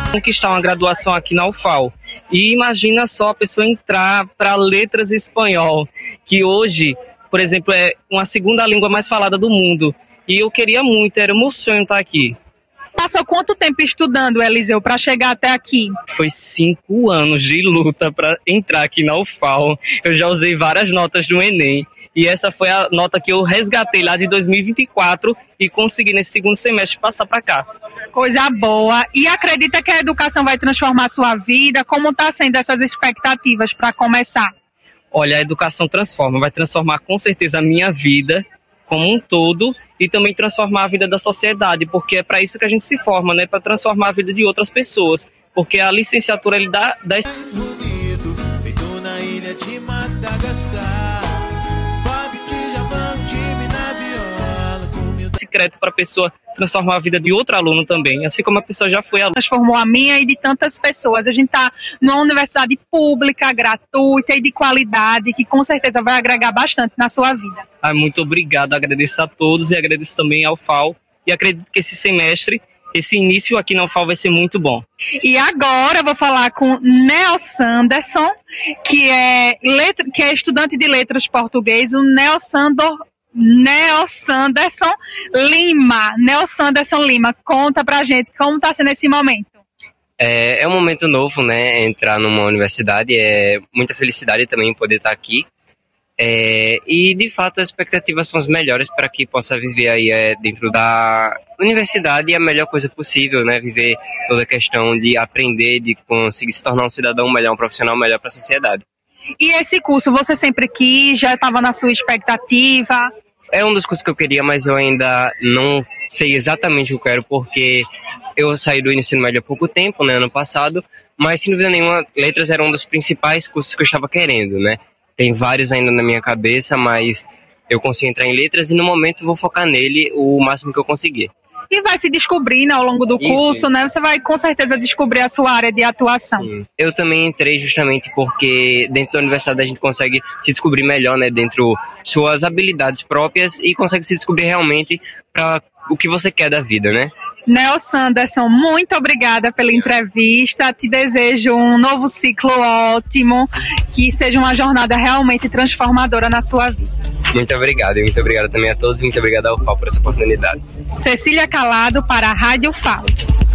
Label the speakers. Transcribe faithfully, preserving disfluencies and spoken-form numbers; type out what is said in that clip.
Speaker 1: Conquistar uma graduação aqui na U F A L. E imagina só a pessoa entrar para letras espanhol, que hoje, por exemplo, é uma segunda língua mais falada do mundo. E eu queria muito, era meu sonho estar aqui.
Speaker 2: Passou quanto tempo estudando, Eliseu, para chegar até aqui?
Speaker 1: Foi cinco anos de luta para entrar aqui na U F A L. Eu já usei várias notas do Enem. E essa foi a nota que eu resgatei lá de dois mil e vinte e quatro e consegui nesse segundo semestre passar para cá.
Speaker 2: Coisa boa. E acredita que a educação vai transformar a sua vida? Como está sendo essas expectativas para começar?
Speaker 1: Olha, a educação transforma, vai transformar com certeza a minha vida como um todo e também transformar a vida da sociedade, porque é para isso que a gente se forma, né? Para transformar a vida de outras pessoas, porque a licenciatura ele dá... dá... secreto para a pessoa transformar a vida de outro aluno também, assim como a pessoa já foi aluna.
Speaker 2: Transformou a minha e de tantas pessoas. A gente está numa universidade pública, gratuita e de qualidade, que com certeza vai agregar bastante na sua vida.
Speaker 1: Ah, muito obrigado, agradeço a todos e agradeço também ao U F A L e acredito que esse semestre, esse início aqui na U F A L vai ser muito bom.
Speaker 2: E agora eu vou falar com Nel Sanderson, que é, letra, que é estudante de letras português, o Nel Sandor Nel Sanderson Lima. Nel Sanderson Lima, conta pra gente como está sendo esse momento.
Speaker 3: É, é um momento novo, né? Entrar numa universidade, é muita felicidade também poder estar aqui. É, e de fato as expectativas são as melhores para que possa viver aí é, dentro da universidade a melhor coisa possível, né? Viver toda a questão de aprender, de conseguir se tornar um cidadão melhor, um profissional melhor para a sociedade.
Speaker 2: E esse curso, você sempre quis, já estava na sua expectativa?
Speaker 3: É um dos cursos que eu queria, mas eu ainda não sei exatamente o que eu quero, porque eu saí do ensino médio há pouco tempo, né, ano passado, mas sem dúvida nenhuma, letras era um dos principais cursos que eu estava querendo, né? Tem vários ainda na minha cabeça, mas eu consigo entrar em letras e no momento vou focar nele o máximo que eu conseguir.
Speaker 2: E vai se descobrindo ao longo do
Speaker 3: isso,
Speaker 2: curso,
Speaker 3: isso.
Speaker 2: né? Você vai com certeza descobrir a sua área de atuação.
Speaker 3: Sim. Eu também entrei justamente porque dentro da universidade a gente consegue se descobrir melhor, né? Dentro suas habilidades próprias e consegue se descobrir realmente para o que você quer da vida, né?
Speaker 2: Nel Sanderson, muito obrigada pela entrevista. Te desejo um novo ciclo ótimo, que seja uma jornada realmente transformadora na sua vida.
Speaker 3: Muito obrigado e muito obrigado também a todos e muito obrigado ao U F A L por essa oportunidade.
Speaker 2: Cecília Calado para a Rádio U F A L.